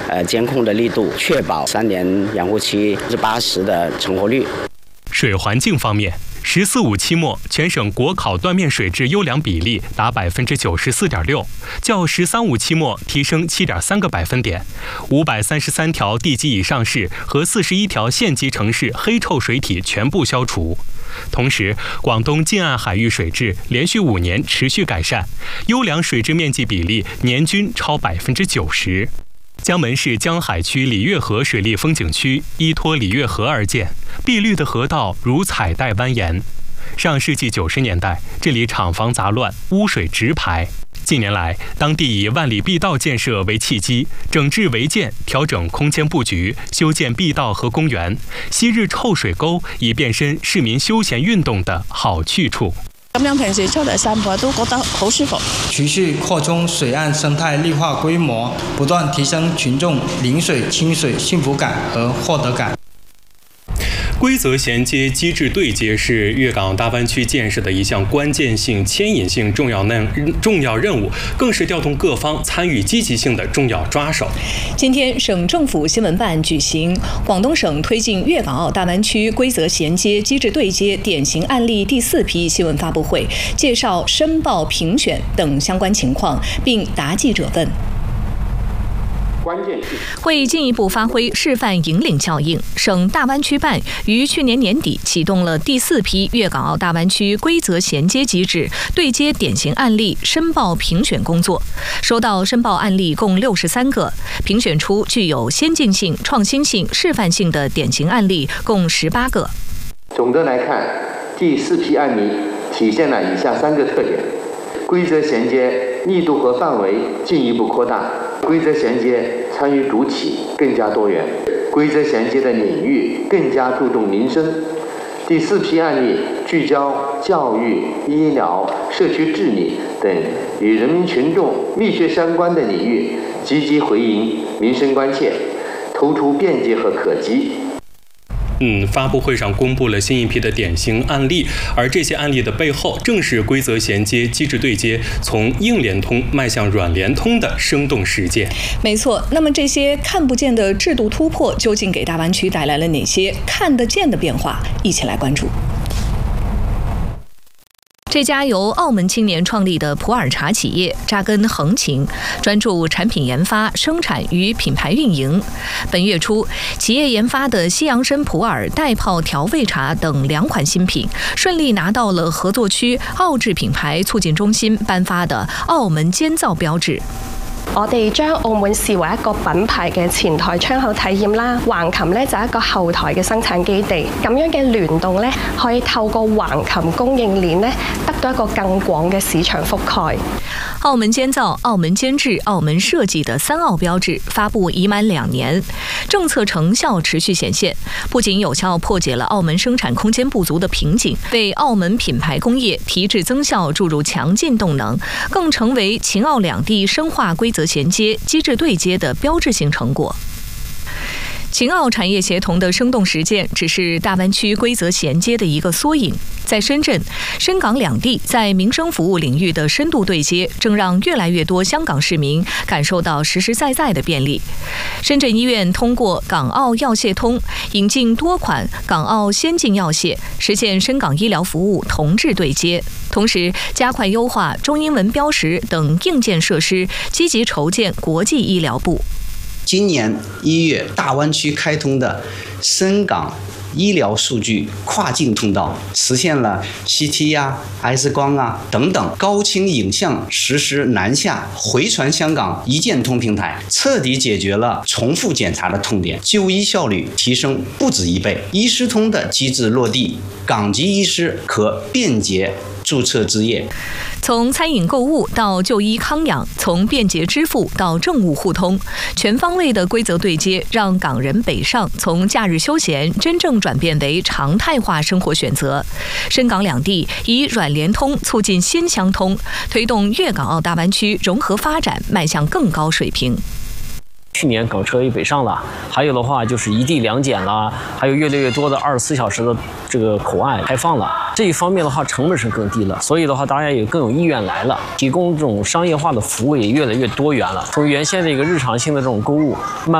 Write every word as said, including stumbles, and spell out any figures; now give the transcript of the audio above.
呃监控的力度，确保三年养护期是八十的成活率。 水环境方面，十四五期末全省国考断面水质优良比例达百分之九十四点六，较十三五期末提升七点三个百分点。五百三十三条地级以上市和四十一条县级城市黑臭水体全部消除。同时，广东近岸海域水质连续五年持续改善，优良水质面积比例年均超百分之九十。江门市江海区里月河水利风景区依托里月河而建，碧绿的河道如彩带蜿蜒。上世纪九十年代，这里厂房杂乱，污水直排。近年来，当地以万里碧道建设为契机，整治违建，调整空间布局，修建碧道和公园。昔日臭水沟已變身市民休閒運動的好去處。 咁樣平時出嚟散步都覺得好舒服。 持續擴充水岸生態綠化規模，不斷提升群眾臨水親水幸福感和獲得感。 规则衔接、机制对接是粤港澳大湾区建设的一项关键性、牵引性重要任重要任务，更是调动各方参与积极性的重要抓手。 今天，省政府新闻办举行广东省推进粤港澳大湾区规则衔接、机制对接典型案例第四批新闻发布会，介绍申报评选等相关情况，并答记者问。会进一步发挥示范引领效应。省大湾区办于去年年底启动了第四批粤港澳大湾区规则衔接机制对接典型案例申报评选工作，收到申报案例共六十三个，评选出具有先进性、创新性、示范性的典型案例共十八个。 总的来看，第四批案例体现了以下三个特点：规则衔接力度和范围进一步扩大。规则衔接参与主体更加多元，规则衔接的领域更加注重民生。第四批案例聚焦教育、医疗、社区治理等与人民群众密切相关的领域，积极回应民生关切，突出便捷和可及。 嗯，发布会上公布了新一批的典型案例，而这些案例的背后，正是规则衔接、机制对接，从硬联通迈向软联通的生动实践。 没错，那么这些看不见的制度突破，究竟给大湾区带来了哪些看得见的变化？一起来关注。这家由澳门青年创立的普洱茶企业扎根横琴，专注产品研发、生产与品牌运营。本月初，企业研发的西洋参普洱袋泡调味茶等两款新品，顺利拿到了合作區澳制品牌促進中心頒發的澳門尖造標誌。 我哋將澳門視為一個品牌嘅前台窗口體驗啦，橫琴咧就係一個後台嘅生產基地，咁樣嘅聯動咧，可以透過橫琴供應鏈咧，得到一個更廣嘅市場覆蓋。 澳門尖造、澳門尖製、澳門設計的三澳標誌發布已滿兩年，政策成效持續顯現，不僅有效破解了澳門生產空間不足的瓶頸，為澳門品牌工業提質增效注入強勁動能，更成為秦澳兩地深化規則銜接、機制對接的標誌性成果。秦澳產業協同的生動實踐只是大灣區規則銜接的一個縮影。在深圳、深港兩地在民生服務領域的深度對接，正讓越來越多香港市民感受到實實在在的便利。深圳醫院通過港澳藥械通，引進多款港澳先進藥械，實現深港醫療服務同質對接，同時加快優化中英文標識等硬件設施，積極籌建國際醫療部。 今年一月，大灣區開通的深港醫療數據跨境通道，實現了 C T 啊、X 光啊等等高清影像實時南下回傳香港一鍵通平台，徹底解決了重複檢查的痛點，就醫效率提升不止一倍。醫師通的機制落地，港籍醫師可便捷註冊執業。 從餐飲購物到就醫康養，從便捷支付到政務互通，全方位的規則對接，讓港人北上從假日休閒真正轉變為常態化生活選擇。深港兩地以軟聯通促進新相通，推動粵港澳大灣區融合發展邁向更高水平。 去年港車也北上了，还有的话就是一地两检啦，还有越来越多的二十四小时的这个口岸开放了。这一方面的话，成本是更低了，所以的话，大家也更有意愿来了。提供这种商业化的服务也越来越多元了，从原先的一个日常性的这种购物，慢。